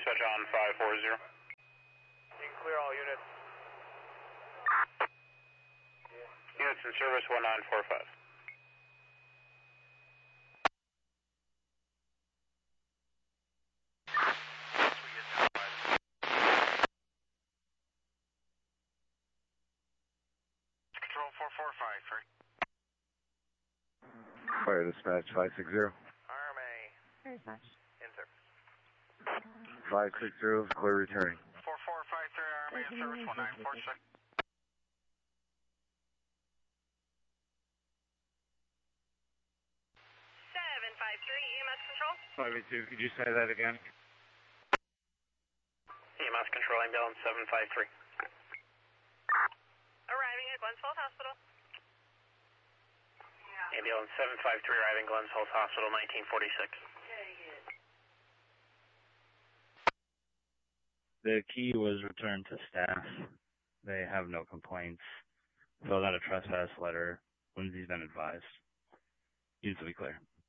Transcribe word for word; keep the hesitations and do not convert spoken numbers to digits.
Dispatch on five four zero. You can clear all units. Units in service one nine four five. Control four four five, sorry. Fire dispatch five six zero. R M A. In service. five six zero, clear returning. four four five three, R M A in service, one nine four six. seven five three, E M S control. five eight two, could you say that again? E M S control, ambulance seven five three. Arriving at Glens Falls Hospital. Ambulance seven five three arriving Glens Falls Hospital, nineteen forty-six. The key was returned to staff. They have no complaints. Filled out a trespass letter. Lindsay's been advised. Needs to be clear.